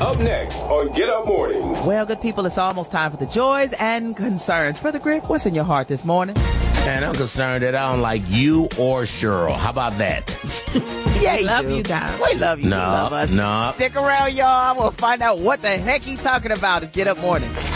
Up next on Get Up Mornings. Well, good people, it's almost time for the joys and concerns. Brother Greg, what's in your heart this morning? Man, I'm concerned that I don't like you or Cheryl. How about that? Yeah, love you, Don. We love you. No, we love us. no. Stick around, y'all. We'll find out what the heck he's talking about. It's Get Up Mornings.